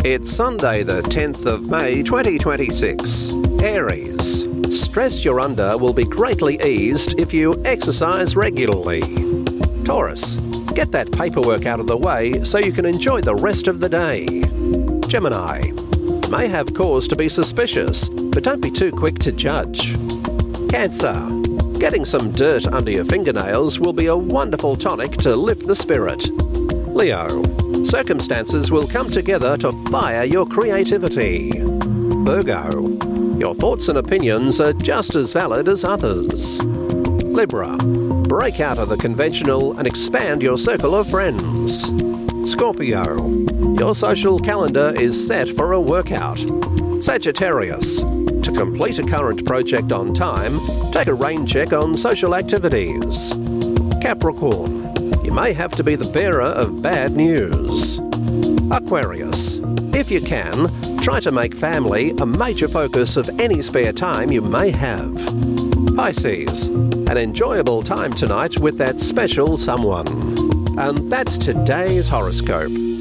It's Sunday the 10th of May 2026. Aries. Stress you're under will be greatly eased if you exercise regularly. Taurus. Get that paperwork out of the way so you can enjoy the rest of the day. Gemini. May have cause to be suspicious, but don't be too quick to judge. Cancer. Getting some dirt under your fingernails will be a wonderful tonic to lift the spirit. Leo. Circumstances will come together to fire your creativity. Virgo. Your thoughts and opinions are just as valid as others. Libra. Break out of the conventional and expand your circle of friends. Scorpio. Your social calendar is set for a workout. Sagittarius. To complete a current project on time, take a rain check on social activities. Capricorn. You may have to be the bearer of bad news. Aquarius. If you can, try to make family a major focus of any spare time you may have. Pisces. An enjoyable time tonight with that special someone. And that's today's horoscope.